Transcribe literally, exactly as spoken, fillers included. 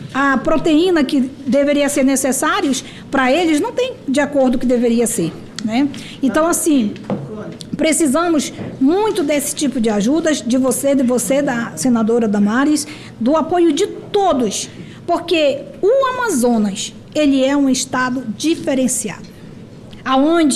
a proteína que deveria ser necessária para eles não tem de acordo com o que deveria ser, né? Então, assim, precisamos muito desse tipo de ajudas, de você, de você, da senadora Damares, do apoio de todos, porque o Amazonas, ele é um estado diferenciado, aonde